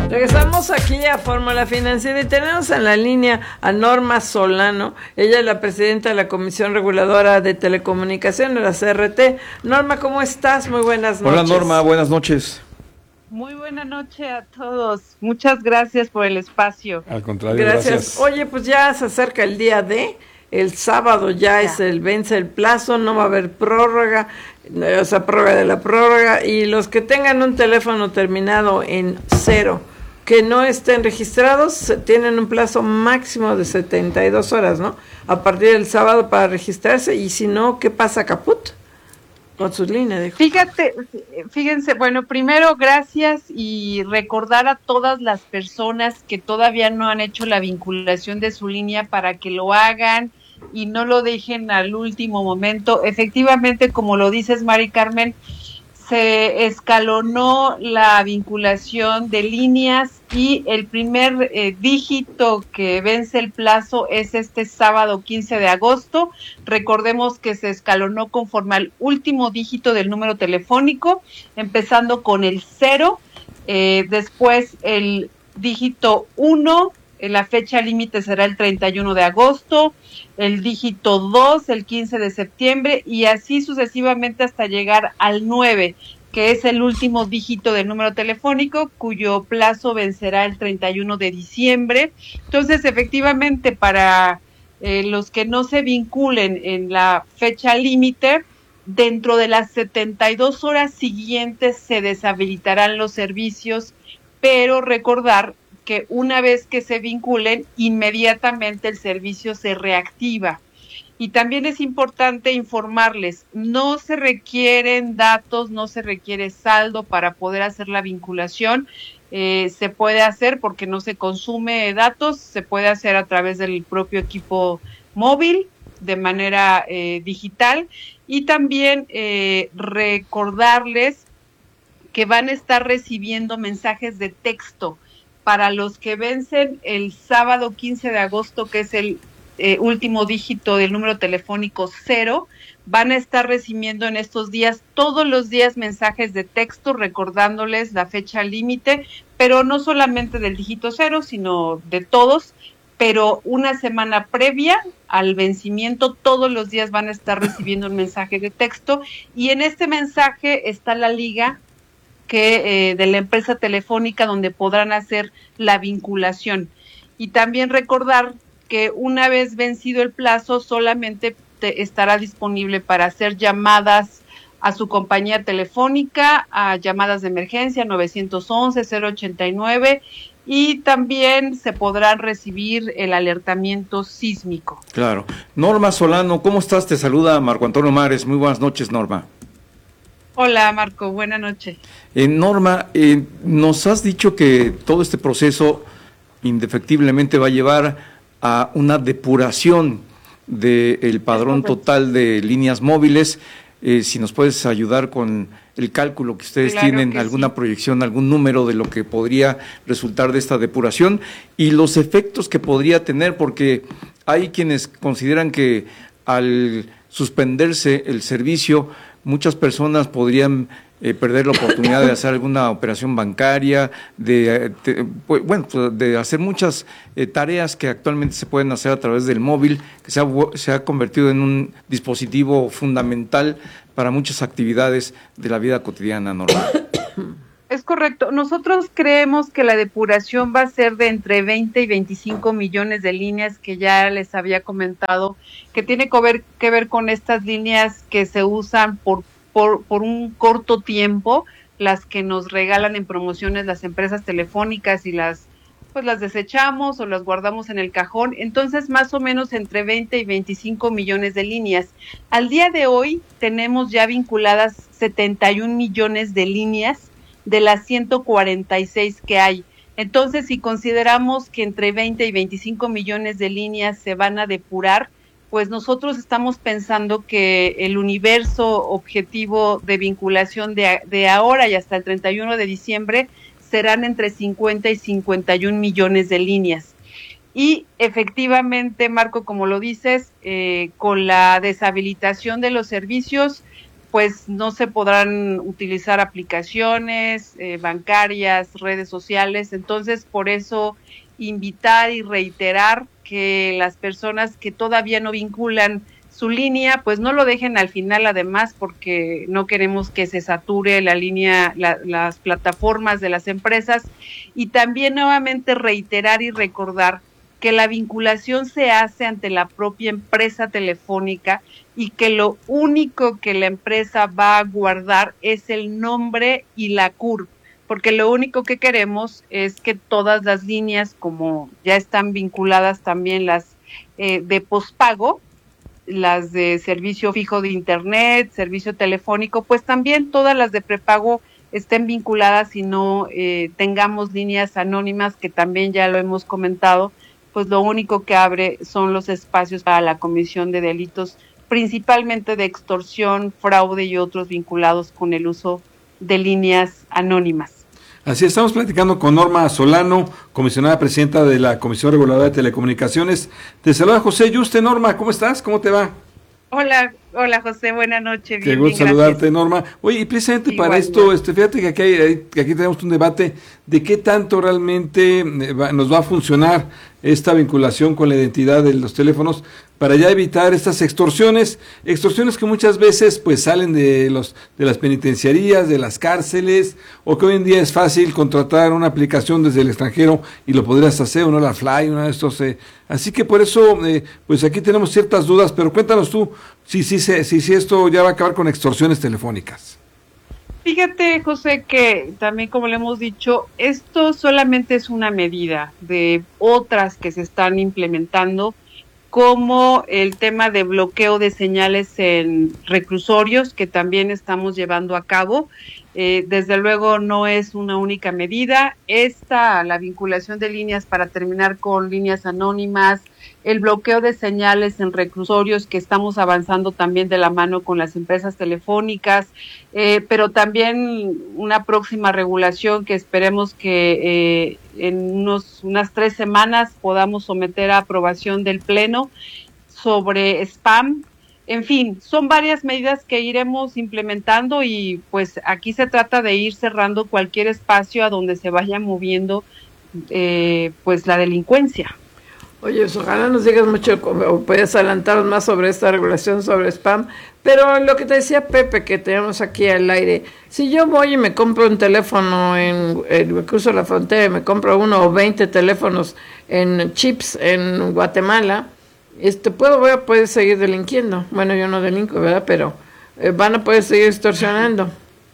Regresamos aquí a Fórmula Financiera y tenemos en la línea a Norma Solano. Ella es la presidenta de la Comisión Reguladora de Telecomunicaciones, la CRT. Norma, ¿cómo estás? Muy buenas noches. Hola Norma, buenas noches. Muy buena noche a todos. Muchas gracias por el espacio. Al contrario, gracias. Oye, pues ya se acerca el día D. El sábado ya es vence el plazo, no va a haber prórroga, o sea, prórroga de la prórroga. Y los que tengan un teléfono terminado en 0, que no estén registrados, tienen un plazo máximo de 72 horas, ¿no? A partir del sábado para registrarse, y si no, ¿qué pasa, caput? Con sus líneas, dijo. Fíjense, bueno, primero gracias y recordar a todas las personas que todavía no han hecho la vinculación de su línea para que lo hagan y no lo dejen al último momento. Efectivamente, como lo dices, Mari Carmen, se escalonó la vinculación de líneas y el primer dígito que vence el plazo es este sábado 15 de agosto. Recordemos que se escalonó conforme al último dígito del número telefónico, empezando con el 0, después el dígito 1, la fecha límite será el 31 de agosto, el dígito 2, el 15 de septiembre, y así sucesivamente hasta llegar al 9, que es el último dígito del número telefónico, cuyo plazo vencerá el 31 de diciembre. Entonces, efectivamente, para los que no se vinculen en la fecha límite, dentro de las 72 horas siguientes se deshabilitarán los servicios, pero recordar que una vez que se vinculen, inmediatamente el servicio se reactiva. Y también es importante informarles, no se requieren datos, no se requiere saldo para poder hacer la vinculación. Se puede hacer porque no se consume datos, se puede hacer a través del propio equipo móvil, de manera digital. Y también recordarles que van a estar recibiendo mensajes de texto para los que vencen el sábado 15 de agosto, que es el último dígito del número telefónico 0, van a estar recibiendo en estos días, todos los días, mensajes de texto recordándoles la fecha límite, pero no solamente del dígito 0, sino de todos, pero una semana previa al vencimiento, todos los días van a estar recibiendo un mensaje de texto, y en este mensaje está la liga de la empresa telefónica donde podrán hacer la vinculación. Y también recordar que una vez vencido el plazo solamente estará disponible para hacer llamadas a su compañía telefónica, a llamadas de emergencia 911, 089, y también se podrán recibir el alertamiento sísmico. Claro. Norma Solano, ¿cómo estás? Te saluda Marco Antonio Mares. Muy buenas noches, Norma. Hola, Marco, buena noche. Norma, nos has dicho que todo este proceso indefectiblemente va a llevar a una depuración del padrón total de líneas móviles. Si nos puedes ayudar con el cálculo que ustedes tienen, alguna proyección, algún número de lo que podría resultar de esta depuración y los efectos que podría tener, porque hay quienes consideran que al suspenderse el servicio, muchas personas podrían perder la oportunidad de hacer alguna operación bancaria, de hacer muchas tareas que actualmente se pueden hacer a través del móvil, que se ha convertido en un dispositivo fundamental para muchas actividades de la vida cotidiana, Norma. Es correcto. Nosotros creemos que la depuración va a ser de entre 20 y 25 millones de líneas, que ya les había comentado, que tiene que ver con estas líneas que se usan por un corto tiempo, las que nos regalan en promociones las empresas telefónicas y las desechamos o las guardamos en el cajón. Entonces, más o menos entre 20 y 25 millones de líneas. Al día de hoy tenemos ya vinculadas 71 millones de líneas de las 146 que hay. Entonces, si consideramos que entre 20 y 25 millones de líneas se van a depurar, pues nosotros estamos pensando que el universo objetivo de vinculación de ahora y hasta el 31 de diciembre serán entre 50 y 51 millones de líneas. Y efectivamente, Marco, como lo dices, con la deshabilitación de los servicios, pues no se podrán utilizar aplicaciones bancarias, redes sociales. Entonces, por eso invitar y reiterar que las personas que todavía no vinculan su línea, pues no lo dejen al final, además, porque no queremos que se sature la línea, las plataformas de las empresas. Y también nuevamente reiterar y recordar que la vinculación se hace ante la propia empresa telefónica y que lo único que la empresa va a guardar es el nombre y la CURP, porque lo único que queremos es que todas las líneas, como ya están vinculadas también las de pospago, las de servicio fijo de internet, servicio telefónico, pues también todas las de prepago estén vinculadas y no tengamos líneas anónimas, que también ya lo hemos comentado, pues lo único que abre son los espacios para la comisión de delitos, principalmente de extorsión, fraude y otros vinculados con el uso de líneas anónimas. Así estamos platicando con Norma Solano, comisionada presidenta de la Comisión Reguladora de Telecomunicaciones. Te saluda José Yuste. Norma, ¿cómo estás? ¿Cómo te va? Hola José, buenas noches. Qué gusto saludarte, Norma. Oye, y precisamente para esto, fíjate que aquí tenemos un debate de qué tanto realmente nos va a funcionar esta vinculación con la identidad de los teléfonos para ya evitar estas extorsiones que muchas veces pues salen de las penitenciarías, de las cárceles, o que hoy en día es fácil contratar una aplicación desde el extranjero y lo podrías hacer, una la Fly, una de estos. Así que por eso, pues aquí tenemos ciertas dudas, pero cuéntanos tú si esto ya va a acabar con extorsiones telefónicas. Fíjate, José, que también, como le hemos dicho, esto solamente es una medida de otras que se están implementando, como el tema de bloqueo de señales en reclusorios, que también estamos llevando a cabo. Desde luego no es una única medida. La vinculación de líneas para terminar con líneas anónimas, el bloqueo de señales en reclusorios, que estamos avanzando también de la mano con las empresas telefónicas, pero también una próxima regulación que esperemos que en unas 3 semanas podamos someter a aprobación del Pleno sobre spam. En fin, son varias medidas que iremos implementando y pues aquí se trata de ir cerrando cualquier espacio a donde se vaya moviendo pues la delincuencia. Oye, ojalá nos digas mucho, o puedes adelantarnos más sobre esta regulación sobre spam, pero lo que te decía Pepe, que tenemos aquí al aire, si yo voy y me compro un teléfono me cruzo la frontera y me compro 1 o 20 teléfonos en chips en Guatemala, voy a poder seguir delinquiendo. Bueno, yo no delinco, ¿verdad? Pero van a poder seguir extorsionando.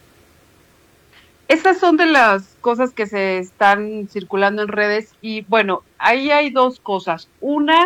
Esas son de las cosas que se están circulando en redes y bueno, ahí hay 2 cosas. Una,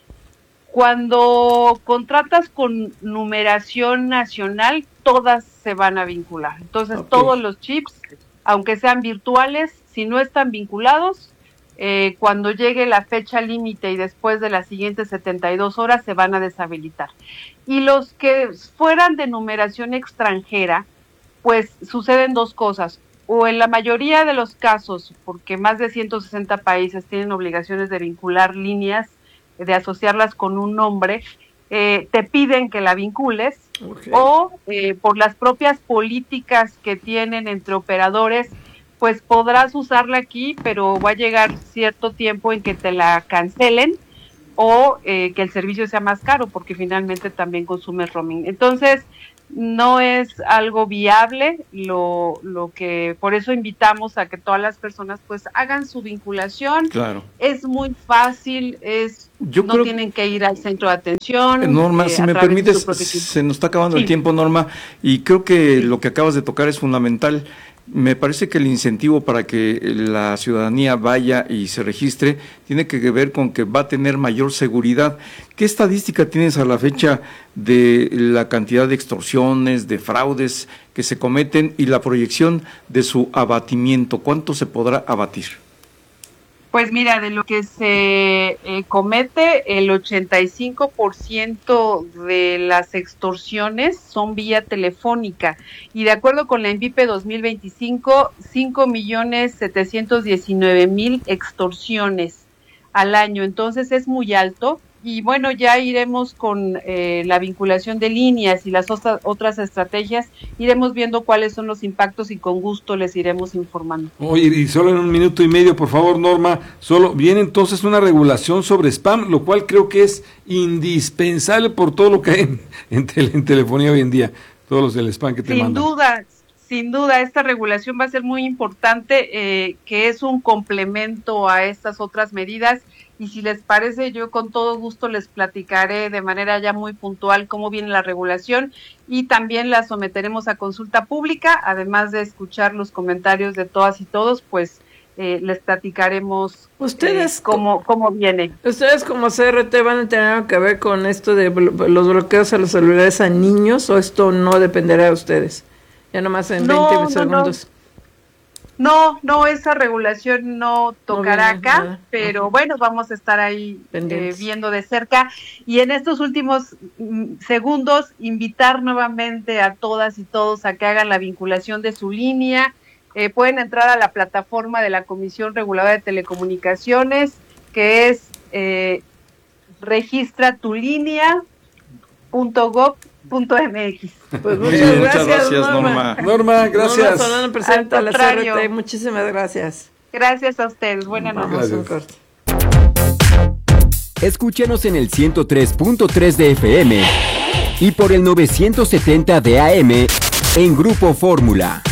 cuando contratas con numeración nacional, todas se van a vincular. Entonces, todos los chips, aunque sean virtuales, si no están vinculados, cuando llegue la fecha límite y después de las siguientes 72 horas se van a deshabilitar. Y los que fueran de numeración extranjera, pues suceden 2 cosas. O en la mayoría de los casos, porque más de 160 países tienen obligaciones de vincular líneas, de asociarlas con un nombre, te piden que la vincules, o por las propias políticas que tienen entre operadores, pues podrás usarla aquí, pero va a llegar cierto tiempo en que te la cancelen, o que el servicio sea más caro, porque finalmente también consume roaming. Entonces, no es algo viable, lo que por eso invitamos a que todas las personas pues hagan su vinculación. Claro. Es muy fácil, no tienen que ir al centro de atención. Norma, si me permites, se nos está acabando el tiempo, Norma, y creo que lo que acabas de tocar es fundamental. Me parece que el incentivo para que la ciudadanía vaya y se registre tiene que ver con que va a tener mayor seguridad. ¿Qué estadística tienes a la fecha de la cantidad de extorsiones, de fraudes que se cometen y la proyección de su abatimiento? ¿Cuánto se podrá abatir? Pues mira, de lo que se comete, el 85% de las extorsiones son vía telefónica y de acuerdo con la INVIPE 2025, 5.719.000 extorsiones al año. Entonces es muy alto y bueno, ya iremos con la vinculación de líneas y las otras estrategias, iremos viendo cuáles son los impactos y con gusto les iremos informando. Oye, y solo en 1 minuto y medio, por favor, Norma, solo viene entonces una regulación sobre spam, lo cual creo que es indispensable por todo lo que hay en telefonía hoy en día, todos los del spam que te mandan. Sin duda, esta regulación va a ser muy importante, que es un complemento a estas otras medidas, y si les parece, yo con todo gusto les platicaré de manera ya muy puntual cómo viene la regulación, y también la someteremos a consulta pública, además de escuchar los comentarios de todas y todos, pues les platicaremos cómo viene. ¿Ustedes como CRT van a tener algo que ver con esto de los bloqueos a los celulares a niños, o esto no dependerá de ustedes? Ya nomás en 20 segundos. No, esa regulación no tocará acá, nada. Pero bueno, vamos a estar ahí viendo de cerca. Y en estos últimos segundos, invitar nuevamente a todas y todos a que hagan la vinculación de su línea. Pueden entrar a la plataforma de la Comisión Reguladora de Telecomunicaciones, que es registratulinea.gov.mx. Pues muchas gracias, Norma. Norma, gracias. Norma Solano, presidenta de la CRT, muchísimas gracias. Gracias a ustedes, buenas noches. Escúchenos en el 103.3 de FM y por el 970 de AM en Grupo Fórmula.